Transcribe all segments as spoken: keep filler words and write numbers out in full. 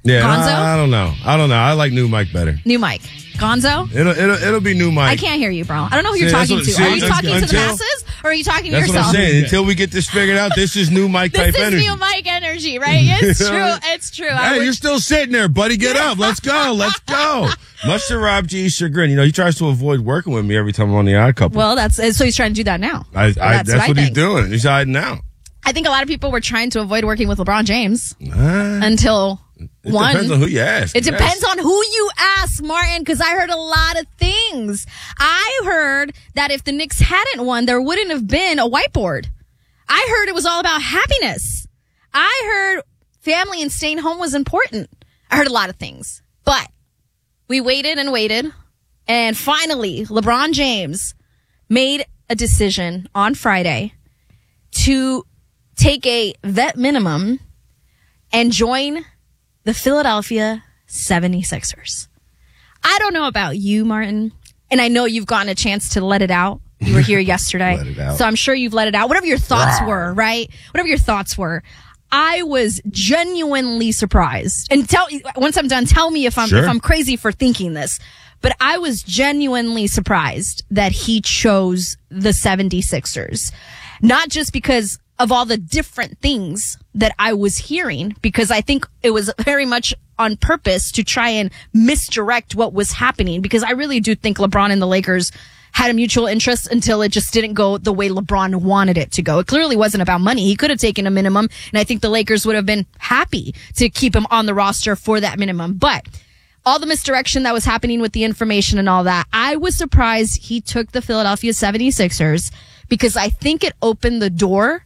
Yeah, Gonzo? I, I don't know. I don't know. I like new Mike better. New Mike. Gonzo? It'll it'll, it'll be new Mike. I can't hear you, bro. I don't know who See, you're that's talking what- to. see, Are you until- talking to the until- masses or are you talking to That's yourself? what I'm saying. Until we get this figured out, this is new Mike This type is energy. new Mike energy, right? It's true. It's true. I Hey, would- you're still sitting there, buddy. Get up. Let's go. Let's go. Much to Rob G's chagrin, you know, he tries to avoid working with me every time I'm on the Odd Couple. well, that's so he's trying to do that now. I, I, that's that's, what I what he's think. doing. He's hiding out. I think a lot of people were trying to avoid working with LeBron James Uh, until it one. depends on who you ask. It Yes. depends on who you ask, Martin, because I heard a lot of things. I heard that if the Knicks hadn't won, there wouldn't have been a whiteboard. I heard it was all about happiness. I heard family and staying home was important. I heard a lot of things. But we waited and waited, and finally, LeBron James made a decision on Friday to take a vet minimum and join the Philadelphia seventy-sixers. I don't know about you, Martin, and I know you've gotten a chance to let it out. You were here yesterday, Let it out. so I'm sure you've let it out. Whatever your thoughts were, right? Whatever your thoughts were. I was genuinely surprised. And tell once I'm done, tell me if I'm Sure. if I'm crazy for thinking this. But I was genuinely surprised that he chose the seventy-sixers. Not just because of all the different things that I was hearing, because I think it was very much on purpose to try and misdirect what was happening, because I really do think LeBron and the Lakers had a mutual interest until it just didn't go the way LeBron wanted it to go. It clearly wasn't about money. He could have taken a minimum, and I think the Lakers would have been happy to keep him on the roster for that minimum. But all the misdirection that was happening with the information and all that, I was surprised he took the Philadelphia seventy-sixers, because I think it opened the door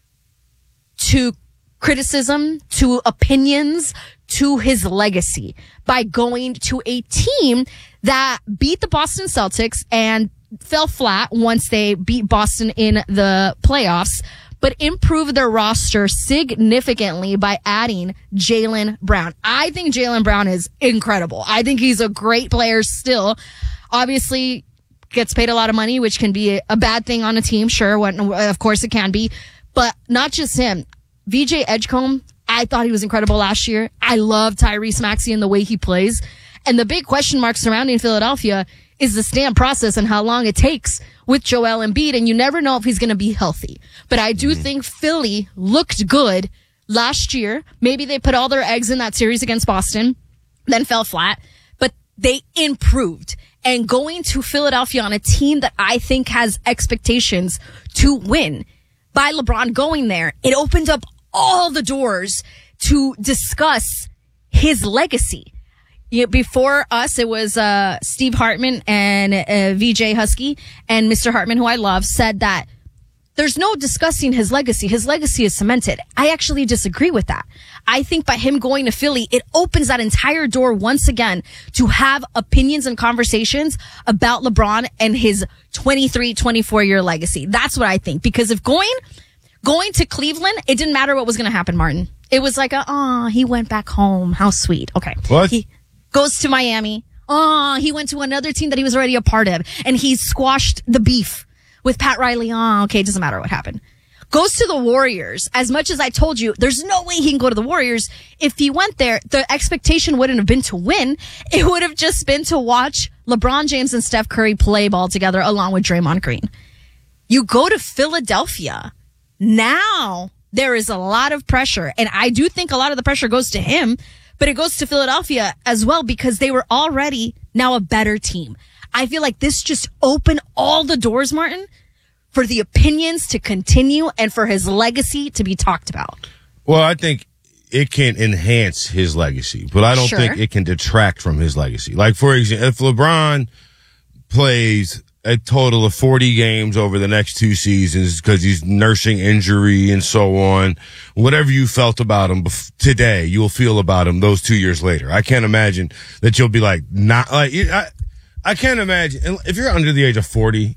to criticism, to opinions, to his legacy by going to a team that beat the Boston Celtics and fell flat once they beat Boston in the playoffs, but improved their roster significantly by adding Jaylen Brown. I think Jaylen Brown is incredible. I think he's a great player still. Obviously, gets paid a lot of money, which can be a bad thing on a team. Sure, what, of course it can be. But not just him. V J Edgecombe, I thought he was incredible last year. I love Tyrese Maxey and the way he plays. And the big question mark surrounding Philadelphia is the stand process and how long it takes with Joel Embiid. And you never know if he's going to be healthy. But I do think Philly looked good last year. Maybe they put all their eggs in that series against Boston, then fell flat. But they improved. And going to Philadelphia on a team that I think has expectations to win, by LeBron going there, it opened up all the doors to discuss his legacy. You know, before us, it was uh Steve Hartman and uh, V J Husky, and Mister Hartman, who I love, said that there's no discussing his legacy. His legacy is cemented. I actually disagree with that. I think by him going to Philly, it opens that entire door once again to have opinions and conversations about LeBron and his twenty-three, twenty-four year legacy. That's what I think. Because if going, going to Cleveland, it didn't matter what was going to happen, Martin. It was like, a, oh, he went back home. How sweet. Okay. What? He goes to Miami. Oh, he went to another team that he was already a part of, and he squashed the beef with Pat Riley. Oh, okay. It doesn't matter what happened. Goes to the Warriors. As much as I told you, there's no way he can go to the Warriors. If he went there, the expectation wouldn't have been to win. It would have just been to watch LeBron James and Steph Curry play ball together along with Draymond Green. You go to Philadelphia. Now there is a lot of pressure. And I do think a lot of the pressure goes to him, but it goes to Philadelphia as well because they were already now a better team. I feel like this just opened all the doors, Martin, for the opinions to continue and for his legacy to be talked about. Well, I think it can enhance his legacy, but I don't Sure. think it can detract from his legacy. Like, for example, if LeBron plays a total of forty games over the next two seasons because he's nursing injury and so on, whatever you felt about him bef- today, you'll feel about him those two years later. I can't imagine that you'll be like, not like, I, I can't imagine if you're under the age of forty.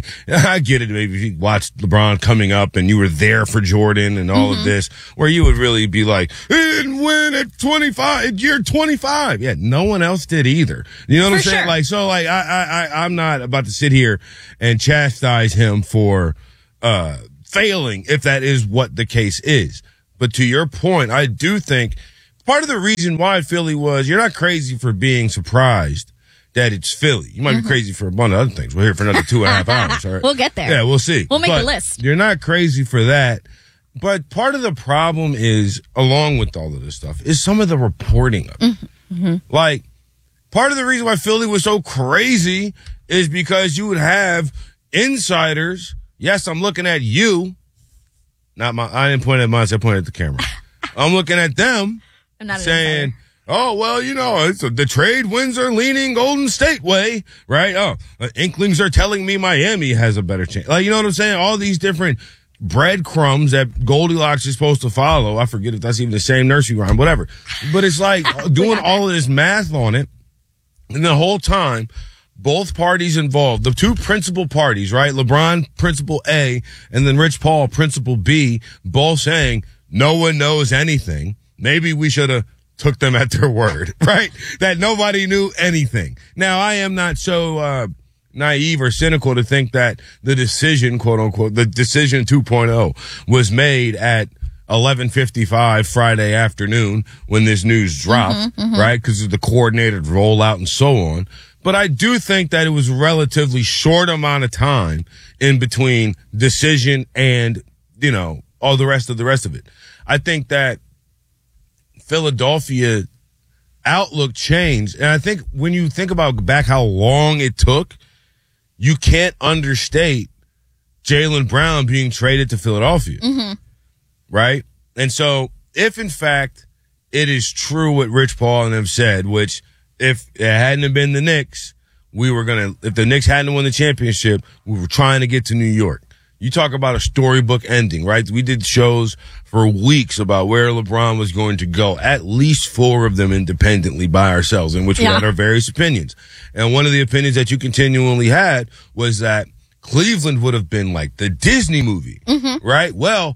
I get it. Maybe if you watched LeBron coming up and you were there for Jordan and all mm-hmm. of this, where you would really be like, he didn't win at twenty-five, you're twenty-five. Yeah, no one else did either. You know what for I'm saying? Sure. Like, so like, I, I, I, I'm not about to sit here and chastise him for, uh, failing if that is what the case is. But to your point, I do think part of the reason why Philly was, you're not crazy for being surprised that it's Philly. You might mm-hmm. be crazy for a bunch of other things. We're here for another two and a half hours. All right? We'll get there. Yeah, we'll see. We'll make but a list. You're not crazy for that. But part of the problem is, along with all of this stuff, is some of the reporting of it. Mm-hmm. Like, part of the reason why Philly was so crazy is because you would have insiders. Yes, I'm looking at you. Not my, I didn't point at mine, I pointed at the camera. I'm looking at them I'm not saying, oh, well, you know, it's a, the trade winds are leaning Golden State way, right? Oh, uh, Inklings are telling me Miami has a better chance. Like, you know what I'm saying? All these different breadcrumbs that Goldilocks is supposed to follow. I forget if that's even the same nursery rhyme, whatever. But it's like doing all of this math on it. And the whole time, both parties involved, the two principal parties, right? LeBron, principal A, and then Rich Paul, principal B, both saying, no one knows anything. Maybe we should have took them at their word, right? That nobody knew anything. Now, I am not so uh naive or cynical to think that the decision, quote unquote, the decision two point oh was made at eleven fifty-five Friday afternoon when this news dropped, mm-hmm, mm-hmm. right? Because of the coordinated rollout and so on. But I do think that it was a relatively short amount of time in between decision and, you know, all the rest of the rest of it. I think that Philadelphia outlook changed. And I think when you think about back how long it took, you can't understate Jaylen Brown being traded to Philadelphia. Mm-hmm. Right? And so if in fact it is true what Rich Paul and them said, which if it hadn't have been the Knicks, we were going to, if the Knicks hadn't won the championship, we were trying to get to New York. You talk about a storybook ending, right? We did shows for weeks about where LeBron was going to go, at least four of them independently by ourselves, in which yeah. we had our various opinions. And one of the opinions that you continually had was that Cleveland would have been like the Disney movie, mm-hmm. right? Well,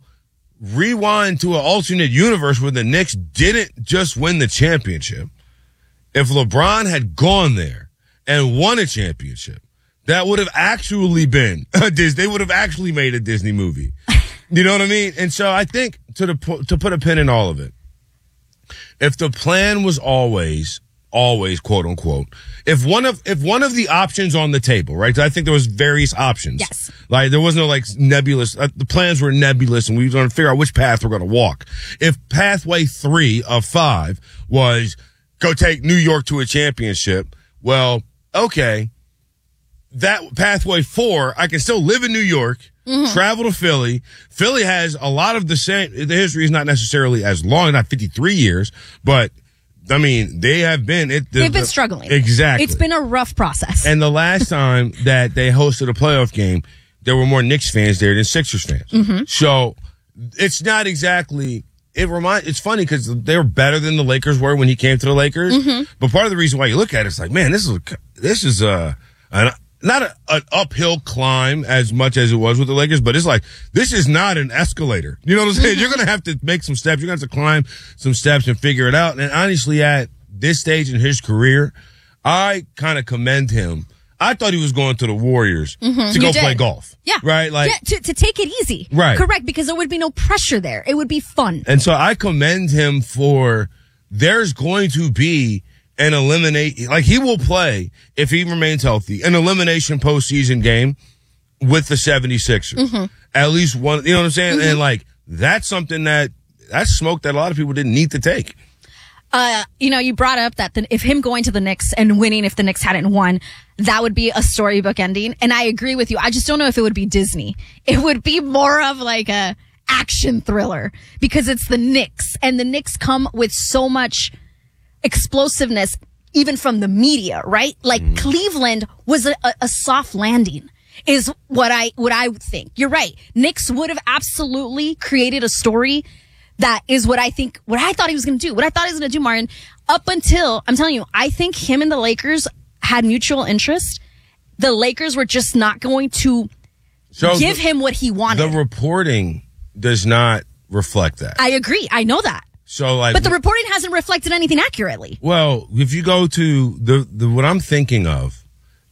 rewind to an alternate universe where the Knicks didn't just win the championship. If LeBron had gone there and won a championship, that would have actually been a Disney. They would have actually made a Disney movie. You know what I mean? And so I think to the to put a pin in all of it, if the plan was always, always quote unquote, if one of if one of the options on the table, right? I think there was various options. Yes. Like there was no like nebulous. Uh, the plans were nebulous, and we were going to figure out which path we're going to walk. If pathway three of five was go take New York to a championship, well, okay. That pathway four, I can still live in New York, mm-hmm. travel to Philly. Philly has a lot of the same, the history is not necessarily as long, not fifty-three years, but I mean, they have been, it, the, they've been the, struggling. Exactly. It's been a rough process. And the last time that they hosted a playoff game, there were more Knicks fans there than Sixers fans. Mm-hmm. So it's not exactly, it remind, it's funny because they're better than the Lakers were when he came to the Lakers. Mm-hmm. But part of the reason why you look at it, it's like, man, this is, a, this is a, an, not a, an uphill climb as much as it was with the Lakers, but it's like, this is not an escalator. You know what I'm saying? You're going to have to make some steps. You're going to have to climb some steps and figure it out. And honestly, at this stage in his career, I kind of commend him. I thought he was going to the Warriors mm-hmm. to go play golf. Yeah. Right? Like, yeah, to, to take it easy. Right. Correct, because there would be no pressure there. It would be fun. And so I commend him for, there's going to be an eliminate, like he will play, if he remains healthy, an elimination postseason game with the seventy-sixers. Mm-hmm. At least one, you know what I'm saying? Mm-hmm. And like, that's something that, that's smoke that a lot of people didn't need to take. Uh, you know, you brought up that the, if him going to the Knicks and winning if the Knicks hadn't won, that would be a storybook ending. And I agree with you. I just don't know if it would be Disney. It would be more of like a action thriller because it's the Knicks, and the Knicks come with so much explosiveness, even from the media, right? Like mm. Cleveland was a, a, a soft landing is what I, what I would think. You're right. Knicks would have absolutely created a story that is what I think, what I thought he was going to do, what I thought he was going to do, Martin, up until, I'm telling you, I think him and the Lakers had mutual interest. The Lakers were just not going to so give the, him what he wanted. The reporting does not reflect that. I agree. I know that. So like, but the reporting hasn't reflected anything accurately. Well, if you go to the, the, what I'm thinking of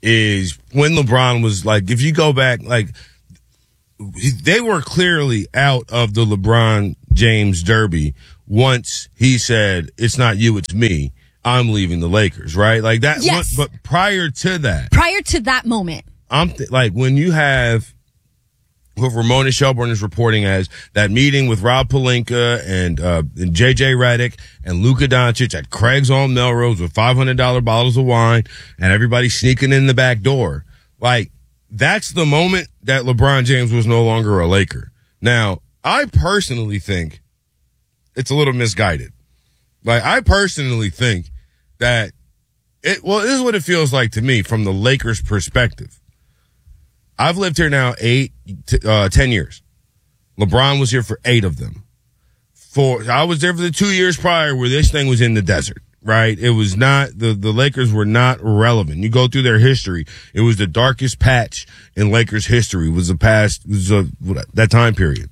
is when LeBron was like, if you go back, like they were clearly out of the LeBron James Derby once he said, it's not you, it's me, I'm leaving the Lakers, right? Like that. Yes. But prior to that. Prior to that moment. I'm th- like, when you have what Ramona Shelburne is reporting as that meeting with Rob Pelinka and, uh, and J J Redick and Luka Doncic at Craig's on Melrose with five hundred dollars bottles of wine and everybody sneaking in the back door. Like, that's the moment that LeBron James was no longer a Laker. Now, I personally think it's a little misguided. Like, I personally think that it, well, this is what it feels like to me from the Lakers' perspective. I've lived here now eight, uh, ten years. LeBron was here for eight of them. For, I was there for the two years prior where this thing was in the desert, right? It was not, the, the Lakers were not relevant. You go through their history. It was the darkest patch in Lakers history, it was the past, it was a, that time period.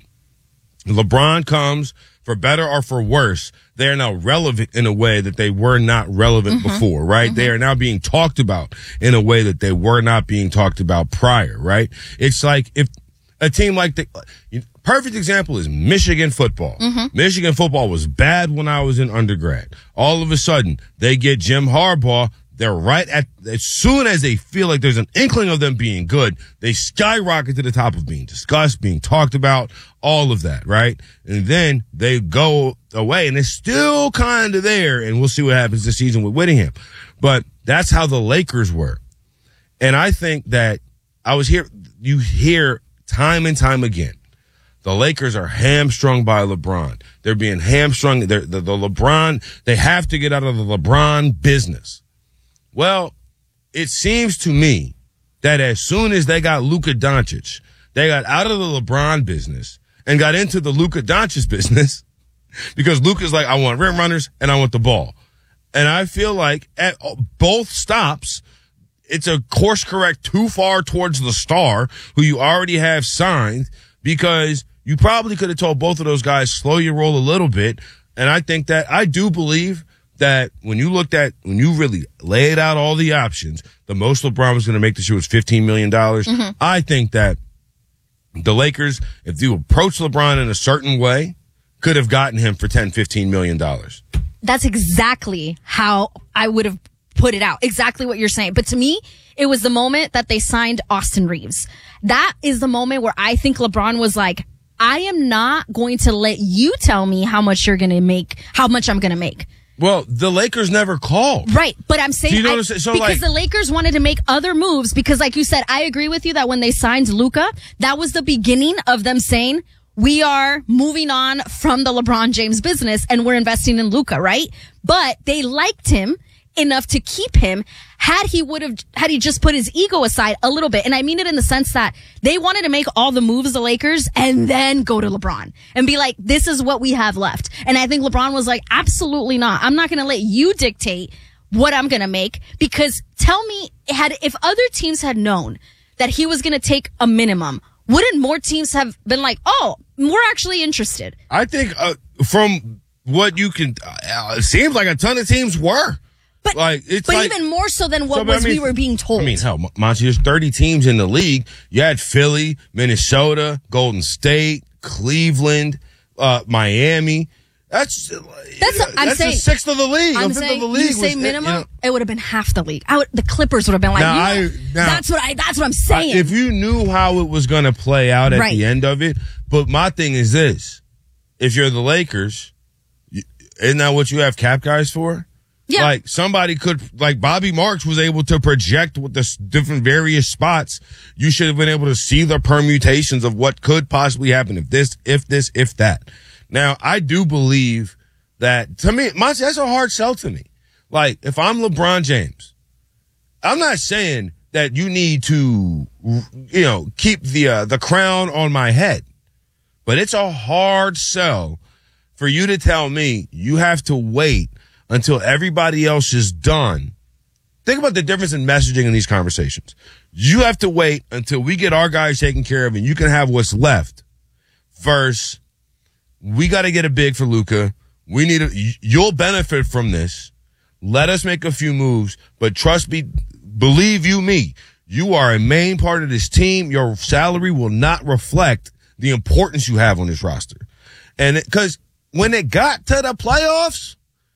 LeBron comes, for better or for worse, they are now relevant in a way that they were not relevant mm-hmm. before, right? Mm-hmm. They are now being talked about in a way that they were not being talked about prior, right? It's like if a team like the perfect example is Michigan football. Mm-hmm. Michigan football was bad when I was in undergrad. All of a sudden, they get Jim Harbaugh. They're right at, as soon as they feel like there's an inkling of them being good, they skyrocket to the top of being discussed, being talked about, all of that, right? And then they go away and it's still kind of there, and we'll see what happens this season with Whittingham. But that's how the Lakers were. And I think that I was here, you hear time and time again, the Lakers are hamstrung by LeBron. They're being hamstrung. They're, the, the LeBron, they have to get out of the LeBron business. Well, it seems to me that as soon as they got Luka Doncic, they got out of the LeBron business and got into the Luka Doncic business because Luka's like, I want rim runners and I want the ball. And I feel like at both stops, it's a course correct too far towards the star who you already have signed, because you probably could have told both of those guys, slow your roll a little bit. And I think that I do believe that when you looked at, when you really laid out all the options, the most LeBron was going to make this year was fifteen million dollars. Mm-hmm. I think that the Lakers, if you approach LeBron in a certain way, could have gotten him for ten, fifteen million dollars. That's exactly how I would have put it out. Exactly what you're saying. But to me, it was the moment that they signed Austin Reeves. That is the moment where I think LeBron was like, I am not going to let you tell me how much you're going to make, how much I'm going to make. Well, the Lakers never called. Right, but I'm saying, you know I, so because like, the Lakers wanted to make other moves, because like you said, I agree with you that when they signed Luka, that was the beginning of them saying, we are moving on from the LeBron James business and we're investing in Luka, right? But they liked him enough to keep him had he would have, had he just put his ego aside a little bit. And I mean it in the sense that they wanted to make all the moves, the Lakers, and then go to LeBron and be like, this is what we have left. And I think LeBron was like, absolutely not. I'm not going to let you dictate what I'm going to make, because tell me, had, if other teams had known that he was going to take a minimum, wouldn't more teams have been like, oh, we're actually interested? I think, uh, from what you can, uh, it seems like a ton of teams were. But, like, it's but like, even more so than what so, was I mean, we were being told. I mean, hell, Monty, there's thirty teams in the league. You had Philly, Minnesota, Golden State, Cleveland, uh, Miami. That's that's, uh, I'm that's saying, a sixth of the league. I'm a fifth saying, of the league you say was, minimum, you know, it would have been half the league. I would, the Clippers would have been like, now, you know, I, now, that's what I, that's what I'm saying. I, if you knew how it was going to play out at right. the end of it, but my thing is this: if you're the Lakers, isn't that what you have cap guys for? Yeah. Like, somebody could, like Bobby Marks was able to project with the different various spots. You should have been able to see the permutations of what could possibly happen if this, if this, if that. Now, I do believe that, to me, my, that's a hard sell to me. Like, if I'm LeBron James, I'm not saying that you need to, you know, keep the, uh, the crown on my head, but it's a hard sell for you to tell me you have to wait until everybody else is done. Think about the difference in messaging in these conversations. You have to wait until we get our guys taken care of and you can have what's left. Versus, we got to get a big for Luka. We need a, you'll benefit from this. Let us make a few moves, but trust me, believe you me, you are a main part of this team. Your salary will not reflect the importance you have on this roster. And because when it got to the playoffs,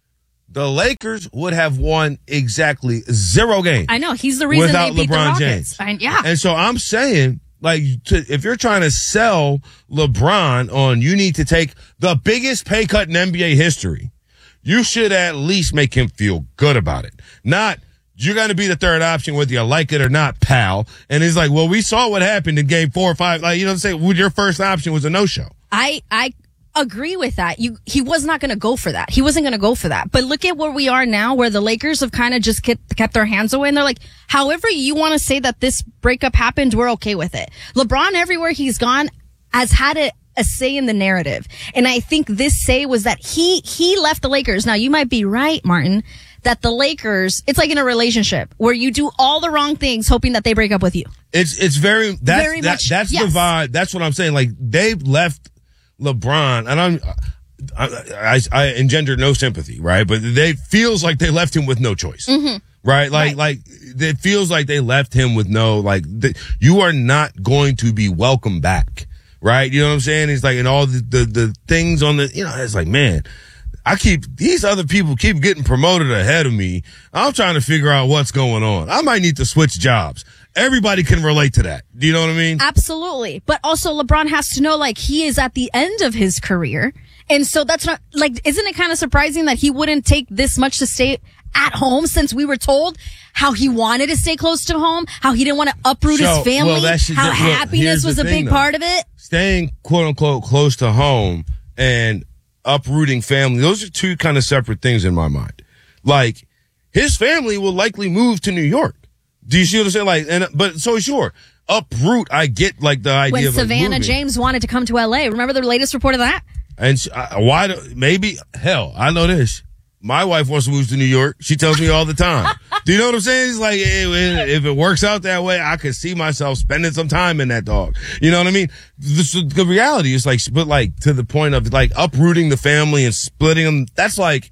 the Lakers would have won exactly zero games. I know. He's the reason without they beat LeBron the James. Rockets. I, yeah. And so I'm saying, like, to, if you're trying to sell LeBron on you need to take the biggest pay cut in N B A history, you should at least make him feel good about it. Not, you're going to be the third option whether you like it or not, pal. And it's like, well, we saw what happened in game four or five. Like, you know what I'm saying? Your first option was a no-show. I, I agree with that. You, he was not going to go for that. He wasn't going to go for that. But look at where we are now, where the Lakers have kind of just kept, kept their hands away. And they're like, however you want to say that this breakup happened, we're okay with it. LeBron, everywhere he's gone, has had a, a say in the narrative. And I think this say was that he, he left the Lakers. Now, you might be right, Martin, that the Lakers, it's like in a relationship where you do all the wrong things hoping that they break up with you. It's, it's very, that's, very that, much, that's yes. the vibe. That's what I'm saying. Like, they left LeBron, and I'm, I, I, I engender no sympathy, right? But they feels like they left him with no choice, mm-hmm. right? Like, right. like it feels like they left him with no, like, the, you are not going to be welcome back, right? You know what I'm saying? It's like, and all the, the, the things on the, you know, it's like, man, I keep, these other people keep getting promoted ahead of me. I'm trying to figure out what's going on. I might need to switch jobs. Everybody can relate to that. Do you know what I mean? Absolutely. But also LeBron has to know, like, he is at the end of his career. And so that's not, like, isn't it kind of surprising that he wouldn't take this much to stay at home, since we were told how he wanted to stay close to home, how he didn't want to uproot So, his family, well, that's- how well, happiness here's the was a thing, big though. part of it? Staying quote unquote close to home and uprooting family, those are two kind of separate things in my mind. Like, his family will likely move to New York. Do you see what I'm saying? Like, and but so sure, uproot. I get like the idea When of like, Savannah moving. James wanted to come to L A, remember the latest report of that? And she, uh, why? Do, maybe hell, I know this. My wife wants to move to New York. She tells me all the time. Do you know what I'm saying? It's like, eh, if it works out that way, I could see myself spending some time in that dog. You know what I mean? The, the reality is like, but like to the point of like uprooting the family and splitting them. That's like,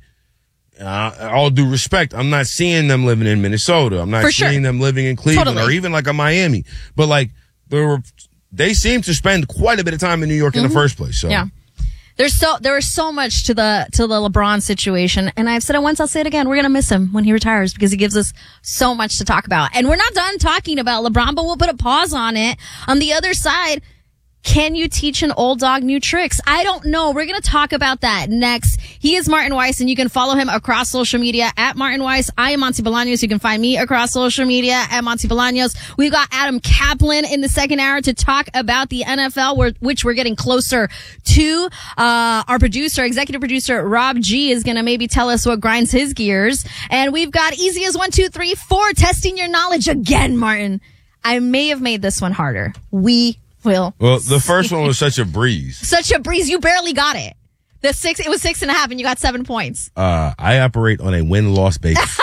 uh, all due respect, I'm not seeing them living in Minnesota. I'm not For seeing sure. them living in Cleveland Totally. or even like a Miami. But like, there were, they seem to spend quite a bit of time in New York mm-hmm. in the first place. So. Yeah. There's so there was so much to the to the LeBron situation, and I've said it once, I'll say it again. We're gonna miss him when he retires because he gives us so much to talk about. And we're not done talking about LeBron, but we'll put a pause on it. On the other side, can you teach an old dog new tricks? I don't know. We're gonna talk about that next. He is Martin Weiss, and you can follow him across social media at Martin Weiss. I am Monty Bolaños. You can find me across social media at Monty Bolaños. We've got Adam Kaplan in the second hour to talk about the N F L, which we're getting closer to. Uh, our producer, executive producer, Rob G, is gonna maybe tell us what grinds his gears. And we've got easy as one, two, three, four, testing your knowledge again, Martin. I may have made this one harder. We will. Well, the first one was such a breeze. Such a breeze. You barely got it. The six, it was six and a half and you got seven points. Uh, I operate on a win-loss basis.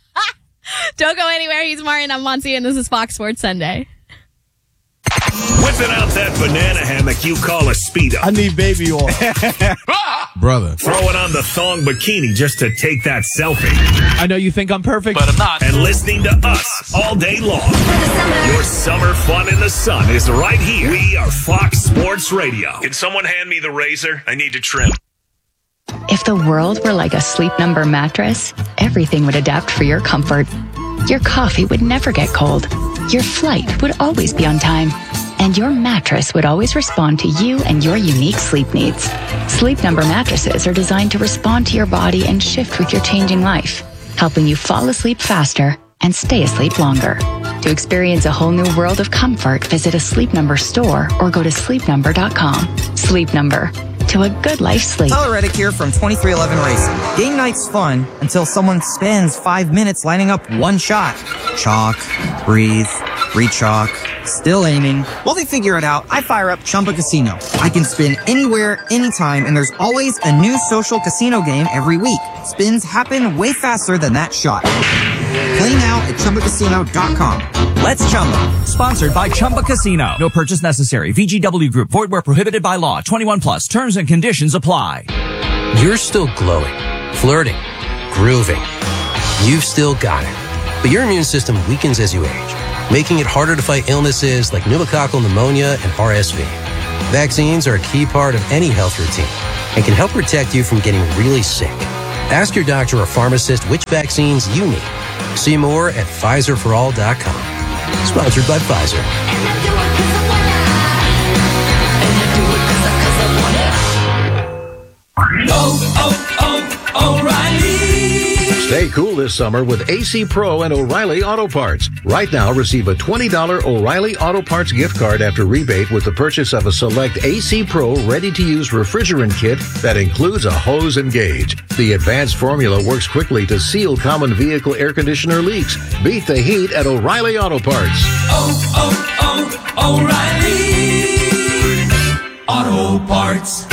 Don't go anywhere. He's Martin. I'm Monty, and this is Fox Sports Sunday. Whipping out that banana hammock you call a Speedo. I need baby oil. Brother. Throwing on the thong bikini just to take that selfie. I know you think I'm perfect, But I'm not. And listening to us all day long. Your summer fun in the sun is right here. We are Fox Sports Radio. Can someone hand me the razor? I need to trim. If the world were like a Sleep Number mattress, everything would adapt for your comfort. Your coffee would never get cold. Your flight would always be on time. And your mattress would always respond to you and your unique sleep needs. Sleep Number mattresses are designed to respond to your body and shift with your changing life, helping you fall asleep faster and stay asleep longer. To experience a whole new world of comfort, visit a Sleep Number store or go to sleep number dot com. Sleep Number. To a good life sleep. Tyler Reddick here from twenty-three eleven Racing. Game night's fun until someone spends five minutes lining up one shot. Chalk, breathe, re-chalk, still aiming. While they figure it out, I fire up Chumba Casino. I can spin anywhere, anytime, and there's always a new social casino game every week. Spins happen way faster than that shot. Play now at chumba casino dot com. Let's Chumba. Sponsored by Chumba Casino. No purchase necessary. V G W Group. Void where prohibited by law. twenty-one plus. Terms and conditions apply. You're still glowing, flirting, grooving. You've still got it. But your immune system weakens as you age, making it harder to fight illnesses like pneumococcal pneumonia and R S V. Vaccines are a key part of any health routine. and can help protect you from getting really sick. Ask your doctor or pharmacist which vaccines you need. See more at Pfizer for all dot com. Sponsored by Pfizer. Oh, oh, oh, O'Reilly. Stay cool this summer with A C Pro and O'Reilly Auto Parts. Right now, receive a twenty dollars O'Reilly Auto Parts gift card after rebate with the purchase of a select A C Pro ready-to-use refrigerant kit that includes a hose and gauge. The advanced formula works quickly to seal common vehicle air conditioner leaks. Beat the heat at O'Reilly Auto Parts. Oh, oh, oh, O'Reilly Auto Parts.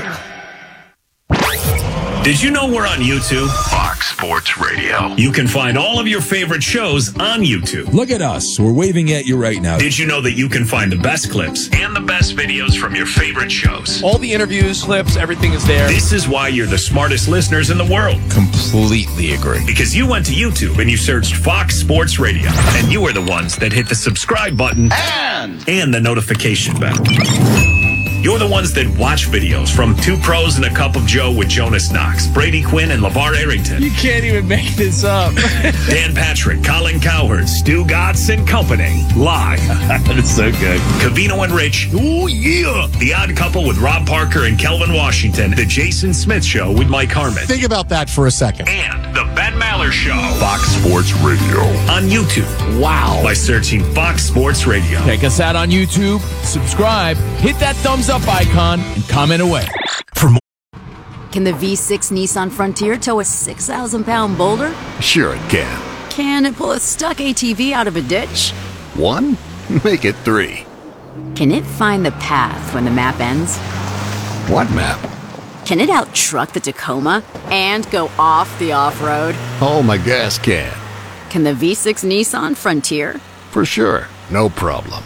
Did you know we're on YouTube? Fox Sports Radio. You can find all of your favorite shows on YouTube. Look at us. We're waving at you right now. Did you know that you can find the best clips and the best videos from your favorite shows? All the interviews, clips, everything is there. This is why you're the smartest listeners in the world. Completely agree. Because you went to YouTube and you searched Fox Sports Radio. And you are the ones that hit the subscribe button and, and the notification bell. You're the ones that watch videos from Two Pros and a Cup of Joe with Jonas Knox, Brady Quinn, and LeVar Arrington. You can't even make this up. Dan Patrick, Colin Cowherd, Stu Gatz and Company. Live. That's so good. Covino and Rich. Ooh, yeah. The Odd Couple with Rob Parker and Kelvin Washington. The Jason Smith Show with Mike Harmon. Think about that for a second. And the Ben Maller Show. Fox Sports Radio. On YouTube. Wow. By searching Fox Sports Radio. Check us out on YouTube. Subscribe. Hit that thumbs up icon and comment away. For more. Can the V six Nissan Frontier tow a six thousand pound boulder? Sure it can. Can it pull a stuck A T V out of a ditch? One? Make it three. Can it find the path when the map ends? What map? Can it out-truck the Tacoma and go off the off-road? Oh, my gas can. Can the V six Nissan Frontier? For sure. No problem.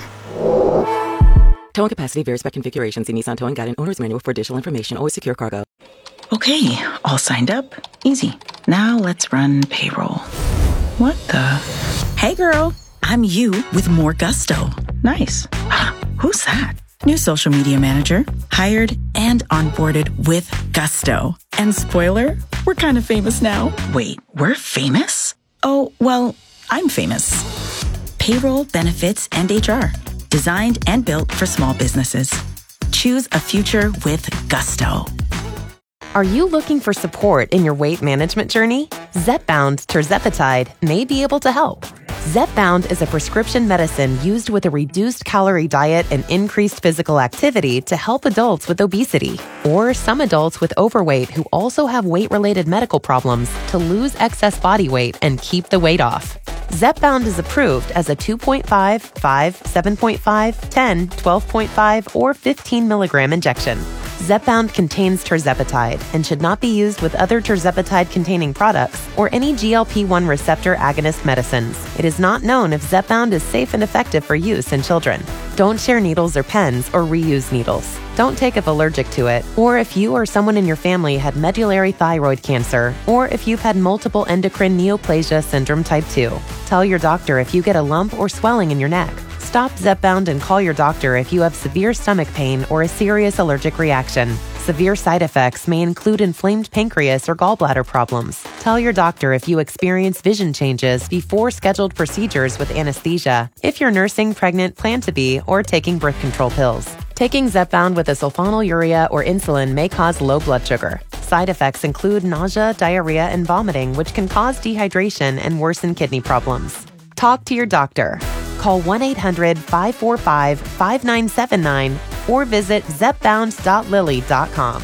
Towing capacity varies by configuration. See Nissan Towing Guide and Owner's Manual for additional information. Always secure cargo. Okay, all signed up. Easy. Now let's run payroll. What the? Hey girl, I'm you with more gusto. Nice. Who's that? New social media manager. Hired and onboarded with gusto. And spoiler, we're kind of famous now. Wait, we're famous? Oh, well, I'm famous. Payroll, benefits, and H R. Designed and built for small businesses. Choose a future with gusto. Are you looking for support in your weight management journey? Zepbound tirzepatide may be able to help. Zepbound is a prescription medicine used with a reduced calorie diet and increased physical activity to help adults with obesity or some adults with overweight who also have weight-related medical problems to lose excess body weight and keep the weight off. Zepbound is approved as a two point five, five, seven point five, ten, twelve point five, or fifteen milligram injection. Zepbound contains tirzepatide and should not be used with other tirzepatide-containing products or any G L P one receptor agonist medicines. It is not known if Zepbound is safe and effective for use in children. Don't share needles or pens or reuse needles. Don't take if allergic to it, or if you or someone in your family had medullary thyroid cancer, or if you've had multiple endocrine neoplasia syndrome type two. Tell your doctor if you get a lump or swelling in your neck. Stop Zepbound and call your doctor if you have severe stomach pain or a serious allergic reaction. Severe side effects may include inflamed pancreas or gallbladder problems. Tell your doctor if you experience vision changes before scheduled procedures with anesthesia, if you're nursing, pregnant, plan to be, or taking birth control pills. Taking Zepbound with a sulfonylurea or insulin may cause low blood sugar. Side effects include nausea, diarrhea, and vomiting, which can cause dehydration and worsen kidney problems. Talk to your doctor. Call one eight hundred, five four five, five nine seven nine or visit zepbound dot lilly dot com.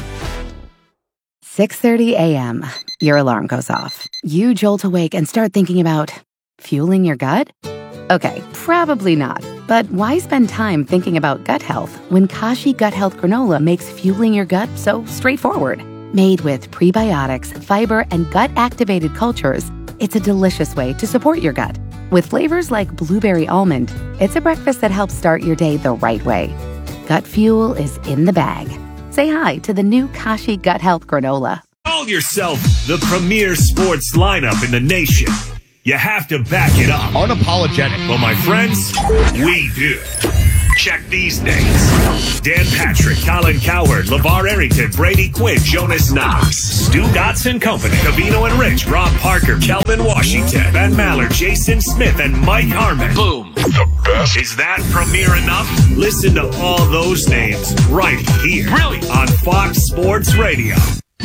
six thirty a.m. Your alarm goes off. You jolt awake and start thinking about fueling your gut? Okay, probably not. But why spend time thinking about gut health when Kashi Gut Health Granola makes fueling your gut so straightforward? Made with prebiotics, fiber, and gut-activated cultures, it's a delicious way to support your gut. With flavors like blueberry almond, it's a breakfast that helps start your day the right way. Gut fuel is in the bag. Say hi to the new Kashi Gut Health Granola. Call yourself the premier sports lineup in the nation. You have to back it up. Unapologetic. Well, my friends, we do. Check these names. Dan Patrick, Colin Cowherd, LeVar Arrington, Brady Quinn, Jonas Knox, Stu Dotson Company, Cavino and Rich, Rob Parker, Kelvin Washington, Ben Maller, Jason Smith, and Mike Harmon. Boom. The best. Is that premiere enough? Listen to all those names right here. Really? On Fox Sports Radio.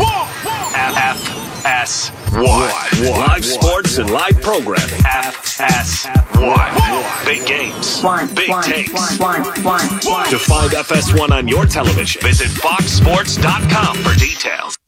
F S one. Live sports and live programming. F S one. Big games. One, Big one, takes. one, one, one, one. To find F S one on your television, visit fox sports dot com for details.